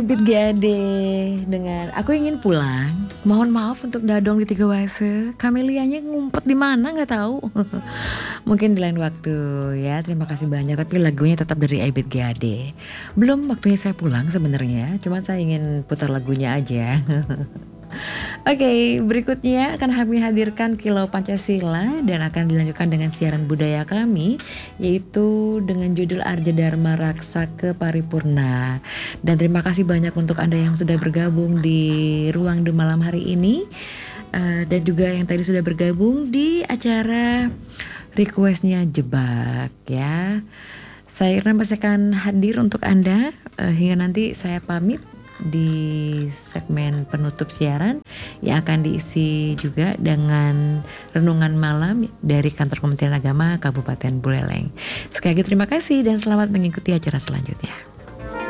Ebit GAD dengan aku ingin pulang. Mohon maaf untuk Dadong di Tiga Wase. Kamelianya ngumpet di mana nggak tahu. Mungkin di lain waktu ya. Terima kasih banyak. Tapi lagunya tetap dari Ebit GAD. Belum waktunya saya pulang sebenarnya. Cuma saya ingin putar lagunya aja. Oke, berikutnya akan kami hadirkan Kilau Pancasila dan akan dilanjutkan dengan siaran budaya kami, yaitu dengan judul Arja Dharma Raksa ke Paripurna. Dan terima kasih banyak untuk Anda yang sudah bergabung di Ruang The Malam hari ini, dan juga yang tadi sudah bergabung di acara requestnya Jebak ya. Saya Irna pasti akan hadir untuk Anda hingga nanti saya pamit di segmen penutup siaran yang akan diisi juga dengan renungan malam dari Kantor Kementerian Agama Kabupaten Buleleng. Sekali lagi terima kasih dan selamat mengikuti acara selanjutnya.